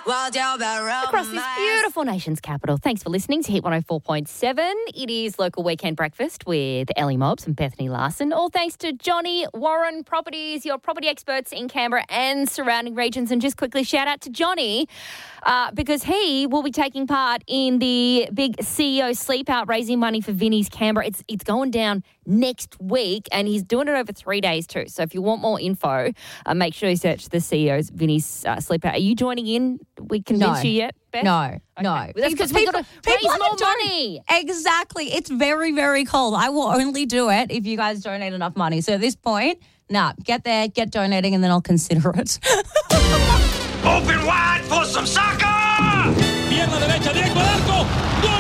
Across this beautiful nation's capital. Thanks for listening to Hit 104.7. It is Local Weekend Breakfast with Ellie Mobbs and Bethany Larson. All thanks to Johnny Warren Properties, your property experts in Canberra and surrounding regions. And just quickly shout out to Johnny because he will be taking part in the big CEO Sleep Out, raising money for Vinnie's Canberra. It's going down next week and he's doing it over 3 days too. So if you want more info, make sure you search the CEO's Vinnie's Sleep Out. Are you joining in? We convinced you yet, Beth? No. That's because we've got to raise more money. Exactly. It's very, very cold. I will only do it if you guys donate enough money. So at this point, get there, get donating, and then I'll consider it. Open wide for some soccer! Pierna derecha, directo al arco!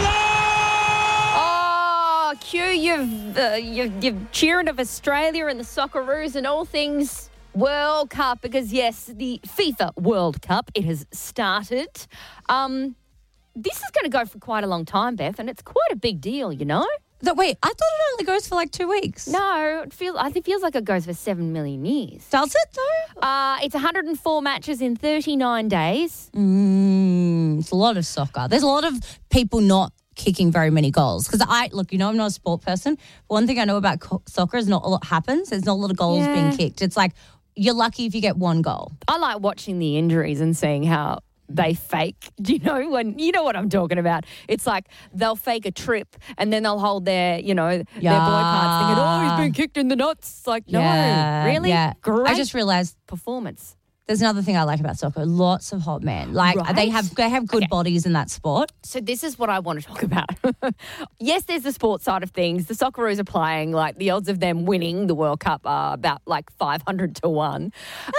Oh, Q, you've cheering of Australia and the Socceroos and all things World Cup because, yes, the FIFA World Cup, it has started. This is going to go for quite a long time, Beth, and it's quite a big deal, you know? Wait, I thought it only goes for like 2 weeks. No, it feels like it goes for 7 million years. Does it, though? It's 104 matches in 39 days. It's a lot of soccer. There's a lot of people not kicking very many goals. Because I'm not a sport person. One thing I know about soccer is not a lot happens. There's not a lot of goals being kicked. It's like you're lucky if you get one goal. I like watching the injuries and seeing how they fake. Do you know you know what I'm talking about? It's like they'll fake a trip and then they'll hold their boy parts thinking, oh, he's been kicked in the nuts. It's like, no, really? Yeah. Great I just realised performance. There's another thing I like about soccer. Lots of hot men. Like they have good bodies in that sport. So this is what I want to talk about. Yes, there's the sports side of things. The Socceroos are playing. Like the odds of them winning the World Cup are about like 500 to 1.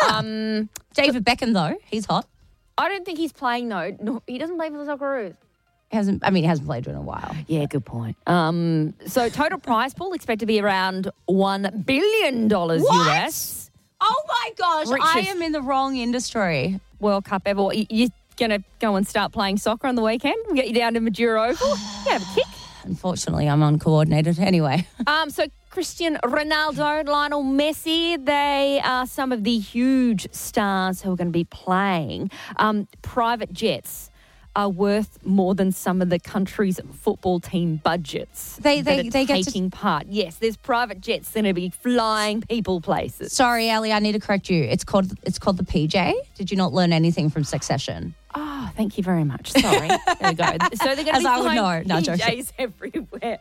David Beckham though, he's hot. I don't think he's playing though. No, he doesn't play for the Socceroos. He hasn't played in a while. Yeah, good point. So total prize pool expect to be around $1 billion US. Oh, my gosh. Richest I am in the wrong industry. World Cup ever. You're going to go and start playing soccer on the weekend? We'll get you down to Madura Oval. You have a kick. Unfortunately, I'm uncoordinated anyway. So Cristiano Ronaldo, Lionel Messi, they are some of the huge stars who are going to be playing. Private jets are worth more than some of the country's football team budgets. They get taking part. Yes, there's private jets that are be flying people places. Sorry, Ali, I need to correct you. It's called the PJ. Did you not learn anything from Succession? Oh, thank you very much. Sorry. There we go. So they're going to be flying PJs everywhere.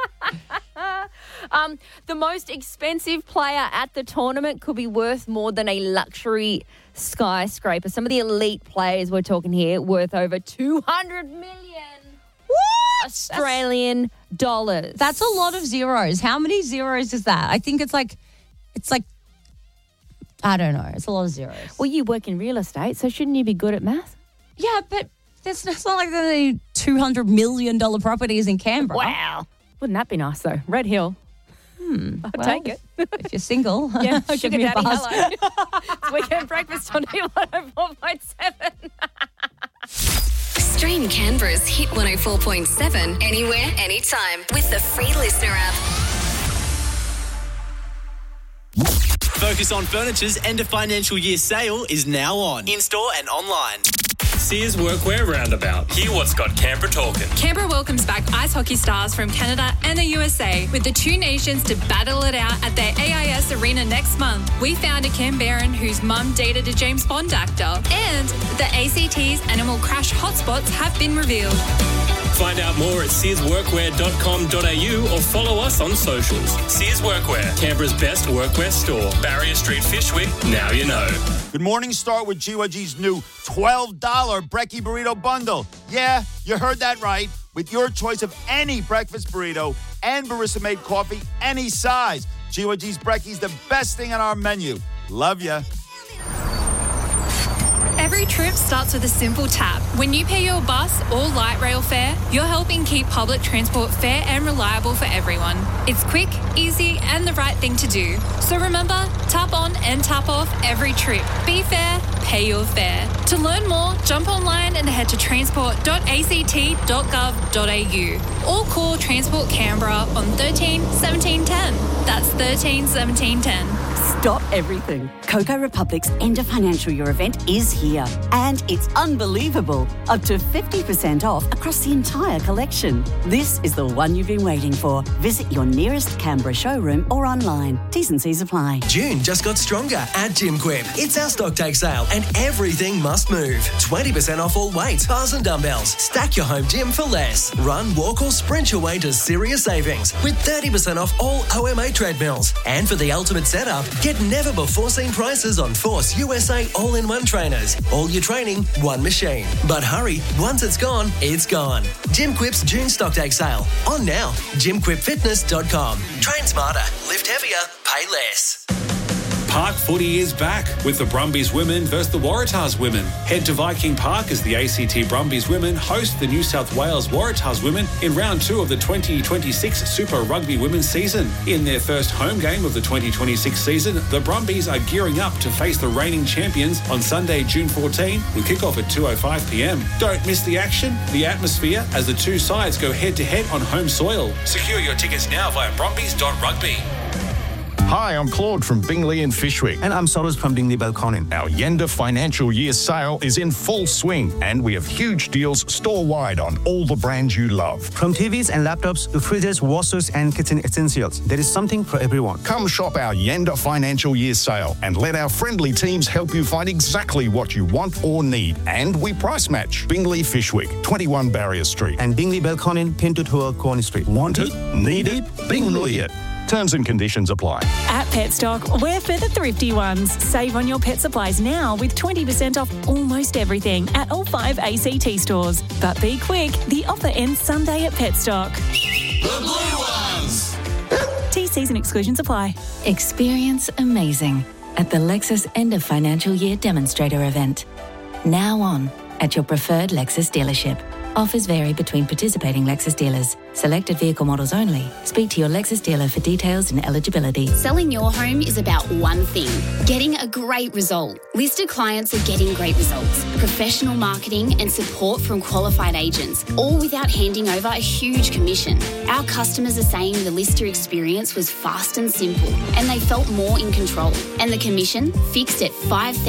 The most expensive player at the tournament could be worth more than a luxury skyscraper. Some of the elite players we're talking here worth over 200 million Australian dollars. That's a lot of zeros. How many zeros is that? I think it's like I don't know. It's a lot of zeros. Well, you work in real estate, so shouldn't you be good at math? Yeah, but it's not like there are any $200 million properties in Canberra. Wow. Wouldn't that be nice, though? Red Hill. I'll take it. If you're single, yeah, give sugar me a daddy, buzz. hello. It's Weekend Breakfast on Hit 104.7. Stream Canberra's Hit 104.7 anywhere, anytime with the free Listener app. Focus on Furniture's end of financial year sale is now on, in-store and online. Sears Workwear Roundabout. Hear what's got Canberra talking. Canberra welcomes back ice hockey stars from Canada and the USA with the two nations to battle it out at their AIS Arena next month. We found a Canberran whose mum dated a James Bond actor, and the ACT's Animal Crash hotspots have been revealed. Find out more at searsworkwear.com.au or follow us on socials. Sears Workwear, Canberra's best workwear store. Barrier Street, Fishwick, now you know. Good morning. Start with GYG's new $12 Brekkie Burrito Bundle. Yeah, you heard that right. With your choice of any breakfast burrito and barista-made coffee, any size. GYG's Brekkie's the best thing on our menu. Love ya. Every trip starts with a simple tap. When you pay your bus or light rail fare, you're helping keep public transport fair and reliable for everyone. It's quick, easy, and the right thing to do. So remember, tap on and tap off every trip. Be fair, pay your fare. To learn more, jump online and head to transport.act.gov.au or call Transport Canberra on 13 17 10. That's 13 17 10. Stop everything. Coco Republic's End of Financial Year event is here. And it's unbelievable. Up to 50% off across the entire collection. This is the one you've been waiting for. Visit your nearest Canberra showroom or online. T's and C's apply. June just got stronger at Jim Quip. It's our stock take sale and everything must move. 20% off all weights, bars and dumbbells. Stack your home gym for less. Run, walk or sprint your way to serious savings with 30% off all OMA treadmills. And for the ultimate setup, get never before seen prices on Force USA all-in-one trainers. All your training, one machine. But hurry, once it's gone, it's gone. Jim Quip's June stock take sale. On now, jimquipfitness.com. Train smarter, lift heavier, pay less. Park footy is back with the Brumbies women versus the Waratahs women. Head to Viking Park as the ACT Brumbies women host the New South Wales Waratahs women in round 2 of the 2026 Super Rugby Women's season. In their first home game of the 2026 season, the Brumbies are gearing up to face the reigning champions on Sunday, June 14, with kickoff at 2:05pm. Don't miss the action, the atmosphere, as the two sides go head-to-head on home soil. Secure your tickets now via brumbies.rugby. Hi, I'm Claude from Bingley and Fishwick. And I'm Soros from Bingley Belconnen. Our Yenda financial year sale is in full swing and we have huge deals store-wide on all the brands you love. From TVs and laptops to fridges, washers and kitchen essentials, there is something for everyone. Come shop our Yenda financial year sale and let our friendly teams help you find exactly what you want or need. And we price match. Bingley Fishwick, 21 Barrier Street. And Bingley Belconnen, 10 to 12 Corner Street. Want it? Need it? Bingley it. Terms and conditions apply. At Petstock, we're for the thrifty ones. Save on your pet supplies now with 20% off almost everything at all 5 ACT stores. But be quick, the offer ends Sunday at Petstock. The blue ones! TCs and exclusions apply. Experience amazing at the Lexus End of Financial Year Demonstrator event. Now on at your preferred Lexus dealership. Offers vary between participating Lexus dealers. Selected vehicle models only. Speak to your Lexus dealer for details and eligibility. Selling your home is about one thing, getting a great result. Listed clients are getting great results. Professional marketing and support from qualified agents, all without handing over a huge commission. Our customers are saying the Lister experience was fast and simple, and they felt more in control. And the commission fixed at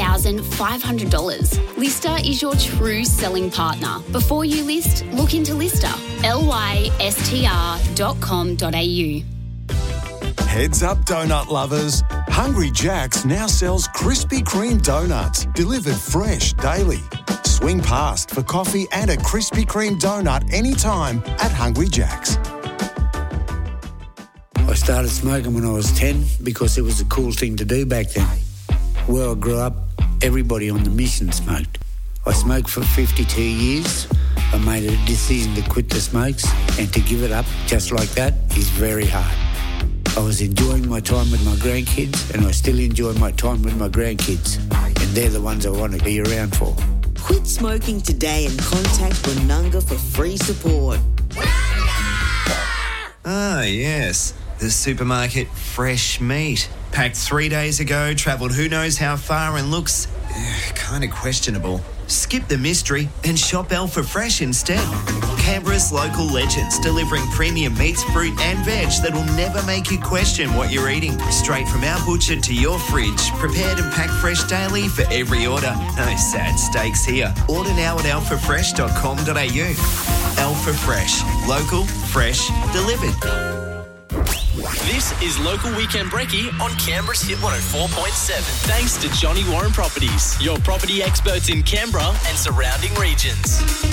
$5,500. Lister is your true selling partner. Before you list, look into Lister. lystr.com.au. Heads up, donut lovers. Hungry Jack's now sells Krispy Kreme donuts, delivered fresh daily. Swing past for coffee and a Krispy Kreme donut anytime at Hungry Jack's. I started smoking when I was 10 because it was a cool thing to do back then. Where I grew up, everybody on the mission smoked. I smoked for 52 years. I made a decision to quit the smokes, and to give it up just like that is very hard. I was enjoying my time with my grandkids, and I still enjoy my time with my grandkids, and they're the ones I want to be around for. Quit smoking today and contact Bununga for free support. Ah, yes. The supermarket fresh meat. Packed 3 days ago, travelled who knows how far and looks kind of questionable. Skip the mystery and shop Alpha Fresh instead. Canberra's local legends, delivering premium meats, fruit and veg that will never make you question what you're eating. Straight from our butcher to your fridge, prepared and packed fresh daily for every order. No sad steaks here. Order now at alphafresh.com.au. Alpha Fresh. Local, fresh, delivered. This is Local Weekend Brekkie on Canberra's Hit 104.7. Thanks to Johnny Warren Properties, your property experts in Canberra and surrounding regions.